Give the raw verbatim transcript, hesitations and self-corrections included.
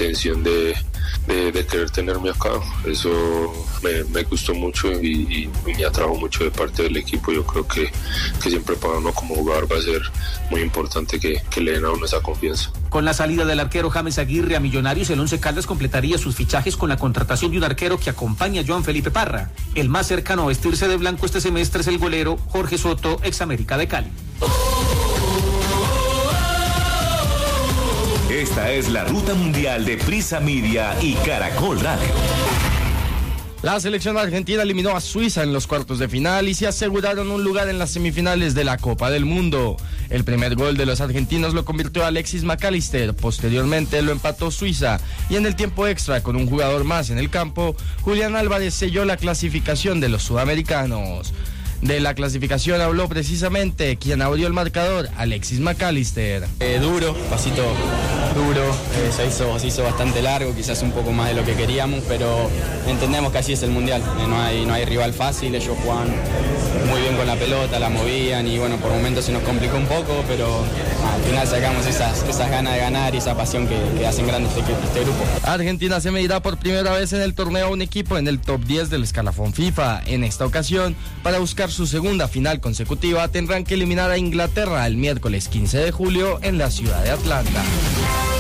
intención de, de, de querer tenerme acá. Eso me, me gustó mucho y, y me atrajo mucho de parte del equipo. Yo creo que, que siempre para uno como jugador va a ser muy importante que, que le den a uno esa confianza. Con la salida del arquero James Aguirre a Millonarios, el Once Caldas completaría sus fichajes con la contratación de un arquero que acompaña a Joan Felipe Parra. El más cercano a vestirse de blanco este semestre es el golero Jorge Soto, ex América de Cali. Esta es la ruta mundial de Prisa Media y Caracol Radio. La selección argentina eliminó a Suiza en los cuartos de final y se aseguraron un lugar en las semifinales de la Copa del Mundo. El primer gol de los argentinos lo convirtió Alexis McAllister, posteriormente lo empató Suiza y en el tiempo extra, con un jugador más en el campo, Julián Álvarez selló la clasificación de los sudamericanos. De la clasificación habló precisamente quien abrió el marcador, Alexis McAllister. Eh, duro, pasito duro, eh, se, hizo, se hizo bastante largo, quizás un poco más de lo que queríamos, pero entendemos que así es el Mundial, eh, no hay, no hay rival fácil, ellos juegan muy bien con la pelota, la movían y bueno, por momentos se nos complicó un poco, pero ah, al final sacamos esas, esas ganas de ganar y esa pasión que, que hacen grande este, este grupo. Argentina se medirá por primera vez en el torneo a un equipo en el top diez del escalafón FIFA. En esta ocasión, para buscar su segunda final consecutiva, tendrán que eliminar a Inglaterra el miércoles quince de julio en la ciudad de Atlanta.